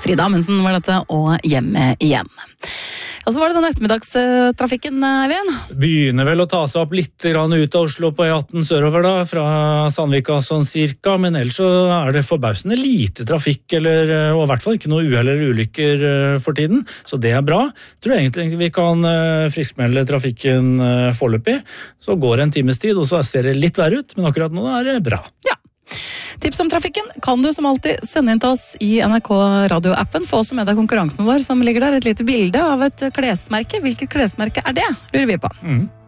Frida Amundsen var dette, og hjemme igjen. Og så var det den ettermiddagstrafikken, Eivind. Begynner vel å ta seg opp litt grann ut av Oslo på E18 sørover da, fra Sandvika sånn cirka, men ellers så er det forbausende lite trafikk, og i hvert fall ikke noe uhell eller ulykker for tiden, så det er bra. Jeg tror egentlig vi kan friskmelde trafikken foreløpig, så går det en times tid, og så ser det litt verre ut, men akkurat nå er det bra. Ja. Tips om trafikken kan du som alltid sende inn til oss i NRK Radio-appen. Få også med deg konkurransen vår som ligger der, et lite bilde av et klesmerke. Hvilket klesmerke er det, lurer vi på.